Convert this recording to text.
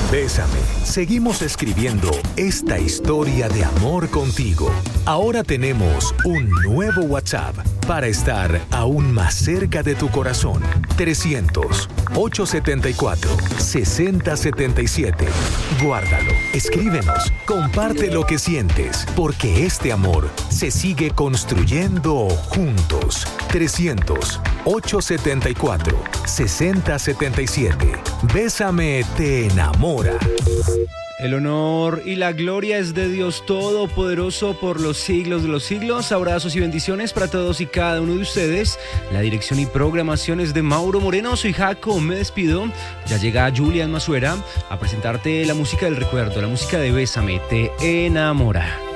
Bésame. Seguimos escribiendo esta historia de amor contigo. Ahora tenemos un nuevo WhatsApp para estar aún más cerca de tu corazón. 300-874-6077. Guárdalo, escríbenos, comparte lo que sientes, porque este amor se sigue construyendo juntos. 300-874-6077. Bésame te enamora. El honor y la gloria es de Dios Todopoderoso por los siglos de los siglos. Abrazos y bendiciones para todos y cada uno de ustedes. La dirección y programación es de Mauro Moreno. Soy Jaco, me despido. Ya llega Julián Masuera a presentarte la música del recuerdo, la música de Bésame te enamora.